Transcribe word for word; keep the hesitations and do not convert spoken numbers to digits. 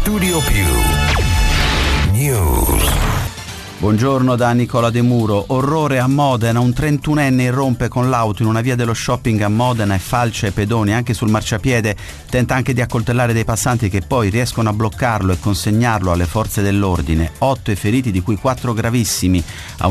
Studio Più News. Buongiorno da Nicola De Muro. Orrore a Modena, un trentunenne irrompe con l'auto in una via dello shopping a Modena e falcia i pedoni anche sul marciapiede, tenta anche di accoltellare dei passanti che poi riescono a bloccarlo e consegnarlo alle forze dell'ordine. Otto i feriti, di cui quattro gravissimi. A